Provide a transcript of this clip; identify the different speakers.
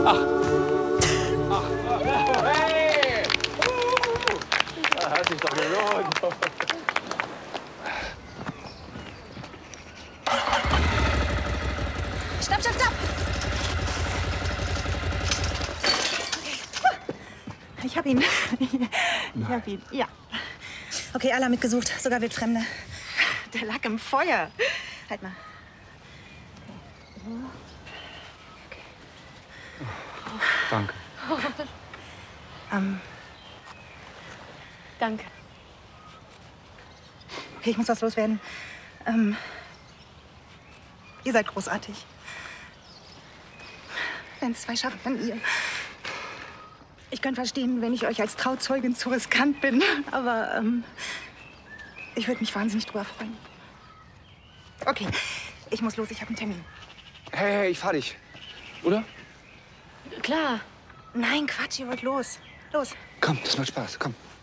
Speaker 1: Hey! Das hat sich doch gelohnt.
Speaker 2: Stopp, stopp, stopp! Okay. Ich hab ihn. Ich hab ihn, ja. Okay, alle haben mitgesucht, sogar Wildfremde. Der lag im Feuer. Halt mal. Okay.
Speaker 1: Danke.
Speaker 3: Danke.
Speaker 2: Okay, ich muss was loswerden. Ihr seid großartig. Wenn es zwei schaffen, dann ihr. Ich könnte verstehen, wenn ich euch als Trauzeugin zu riskant bin, aber ich würde mich wahnsinnig drüber freuen. Okay, ich muss los, ich habe einen Termin.
Speaker 1: Hey, ich fahr dich. Oder?
Speaker 3: Klar.
Speaker 2: Nein, Quatsch, ihr wollt los. Los.
Speaker 1: Komm, das macht Spaß. Komm.